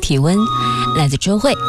体温来自周蕙。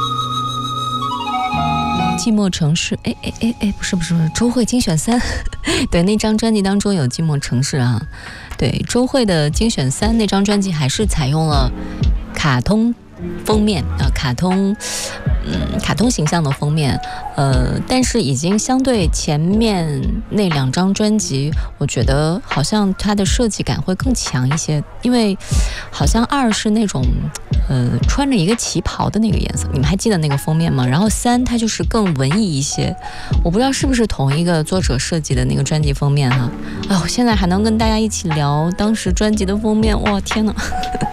寂寞城市，不是周蕙精选3对，那张专辑当中有寂寞城市啊。对，周蕙的精选3那张专辑还是采用了卡通封面啊，卡通形象的封面，但是已经相对前面那2张专辑，我觉得好像它的设计感会更强一些，因为好像2是那种穿着一个旗袍的那个颜色，你们还记得那个封面吗？然后3它就是更文艺一些，我不知道是不是同一个作者设计的那个专辑封面哈。我现在还能跟大家一起聊当时专辑的封面，哇天哪！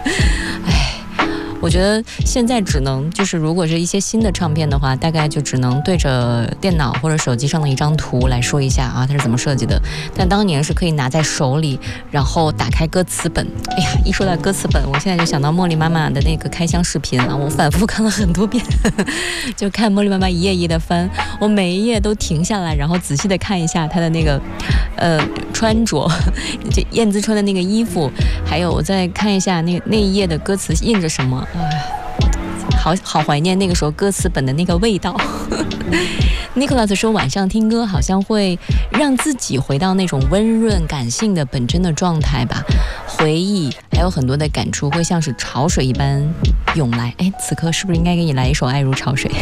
我觉得现在只能就是如果是一些新的唱片的话，大概就只能对着电脑或者手机上的一张图来说一下啊，它是怎么设计的。但当年是可以拿在手里，然后打开歌词本。哎呀，一说到歌词本，我现在就想到茉莉妈妈的那个开箱视频啊，我反复看了很多遍，就看茉莉妈妈一页一页的翻，我每一页都停下来，然后仔细的看一下她的那个穿着，就燕姿穿的那个衣服，还有我再看一下那一页的歌词印着什么。好怀念那个时候歌词本的那个味道。Nicholas 说晚上听歌好像会让自己回到那种温润感性的本真的状态吧，回忆还有很多的感触会像是潮水一般涌来。此刻是不是应该给你来一首爱如潮水？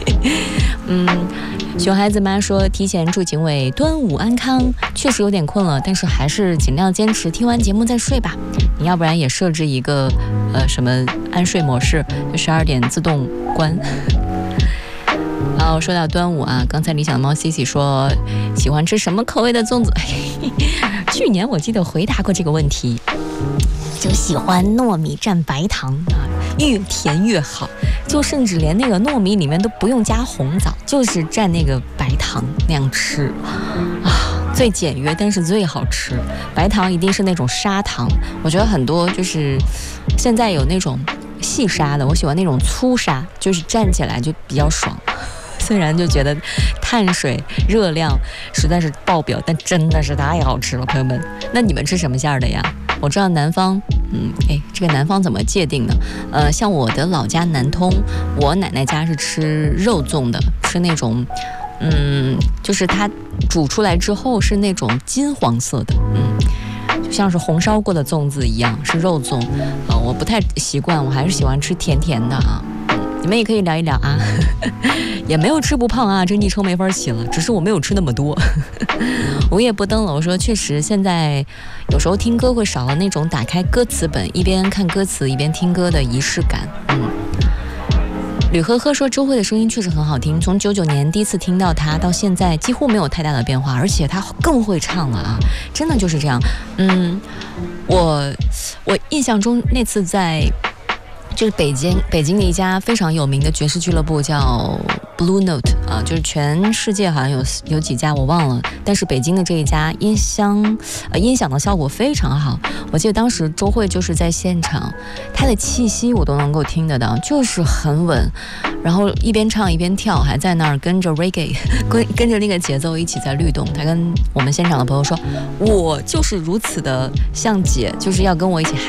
熊孩子妈说提前祝警伟端午安康，确实有点困了，但是还是尽量坚持听完节目再睡吧。你要不然也设置一个什么安睡模式，就12点自动关。然后说到端午啊，刚才理想的猫 Cici 说喜欢吃什么口味的粽子？去年我记得回答过这个问题，就喜欢糯米蘸白糖啊，越甜越好，就甚至连那个糯米里面都不用加红枣，就是蘸那个白糖那样吃啊，最简约但是最好吃。白糖一定是那种砂糖，我觉得很多就是现在有那种细砂的，我喜欢那种粗砂，就是蘸起来就比较爽。虽然就觉得碳水热量实在是爆表，但真的是太好吃了，朋友们。那你们吃什么馅儿的呀？我知道南方，这个南方怎么界定呢？像我的老家南通，我奶奶家是吃肉粽的，吃那种，就是它煮出来之后是那种金黄色的，就像是红烧过的粽子一样，是肉粽。我不太习惯，我还是喜欢吃甜甜的啊。你们也可以聊一聊啊，也没有吃不胖啊，这昵称没法起了，只是我没有吃那么多。午夜不灯了，我说确实现在有时候听歌会少了那种打开歌词本一边看歌词一边听歌的仪式感。吕呵呵说周蕙的声音确实很好听，从99年第一次听到她到现在几乎没有太大的变化，而且她更会唱了啊，真的就是这样。我印象中那次在就是北京的一家非常有名的爵士俱乐部叫 Blue Note 啊，就是全世界好像有几家我忘了，但是北京的这一家音响的效果非常好。我记得当时周蕙就是在现场，她的气息我都能够听得到，就是很稳，然后一边唱一边跳，还在那儿跟着 reggae 跟着那个节奏一起在律动。她跟我们现场的朋友说，我就是如此的像姐，就是要跟我一起